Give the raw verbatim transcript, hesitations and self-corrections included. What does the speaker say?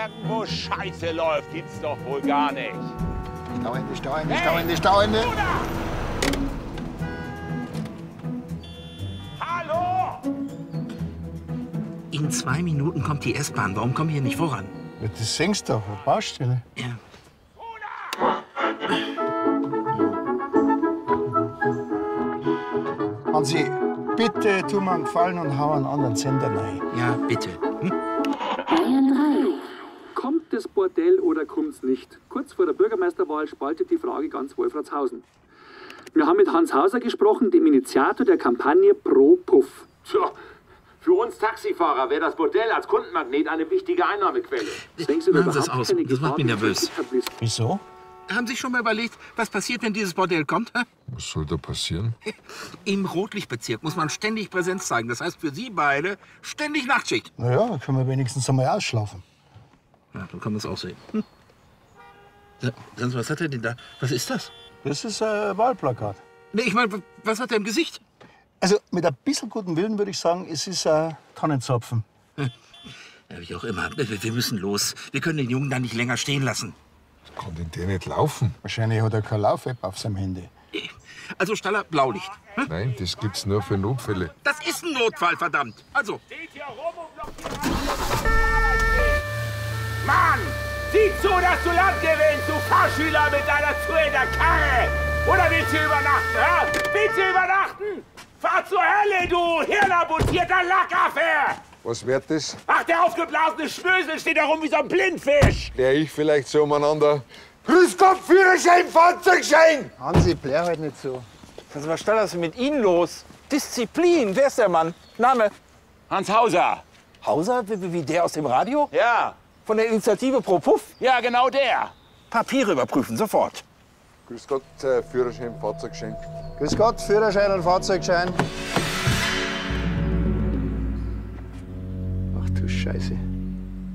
irgendwo Scheiße läuft, gibt's doch wohl gar nicht. Stauende, Stauende, Stauende, Stauende. Hallo! In zwei Minuten kommt die S-Bahn. Warum kommen wir hier nicht voran? Ja, das singst du doch, eine Baustelle. Ja. Hansi, bitte tu mir einen Gefallen und hau einen anderen Sender rein. Ja, bitte. Hm? Bayern drei. Kommt das Bordell oder kommt's nicht? Kurz vor der Bürgermeisterwahl spaltet die Frage ganz Wolfratshausen. Wir haben mit Hans Hauser gesprochen, dem Initiator der Kampagne Pro Puff. Tja, für uns Taxifahrer wäre das Bordell als Kundenmagnet eine wichtige Einnahmequelle. Denkst du, Machen Sie es aus. Das macht mich nervös. Wieso? Haben Sie schon mal überlegt, was passiert, wenn dieses Bordell kommt? Hä? Was soll da passieren? Im Rotlichtbezirk muss man ständig Präsenz zeigen. Das heißt für Sie beide ständig Nachtschicht. Na ja, dann können wir wenigstens einmal ausschlafen. Ja, dann kann man es auch sehen. Hm. Ja, sonst, was hat er denn da? Was ist das? Das ist ein Wahlplakat. Nee, ich meine, was hat er im Gesicht? Also mit ein bisschen guten Willen würde ich sagen, es ist ein Tannenzapfen. Hm. Ja, wie auch immer. Wir wir müssen los. Wir können den Jungen da nicht länger stehen lassen. Kann denn der nicht laufen? Wahrscheinlich hat er keine Lauf-App auf seinem Handy. Also Staller, Blaulicht. Hm? Nein, das gibt's nur für Notfälle. Das ist ein Notfall, verdammt. Also. Steht hier rum und blockiert alles. Mann! Sieh zu, dass du Land gewinnst, du Fahrschüler mit deiner Tour in der Karre! Oder willst du übernachten, hä? Willst du übernachten? Fahr zur Hölle, du hirnamputierter Lackaffe! Was wird das? Ach, der aufgeblasene Schnösel steht da rum wie so ein Blindfisch! Der ich vielleicht so umeinander. Grüß Gott, Führerschein, Fahrzeugschein! Hansi, blär halt nicht so. Also, was stand das mit Ihnen los? Disziplin, wer ist der Mann? Name? Hans Hauser. Hauser, wie, wie der aus dem Radio? Ja, Von der Initiative Pro Puff? ja, genau der. Papiere überprüfen, sofort. Grüß Gott, äh, Führerschein, Fahrzeugschein. Grüß Gott, Führerschein und Fahrzeugschein. Ach du Scheiße.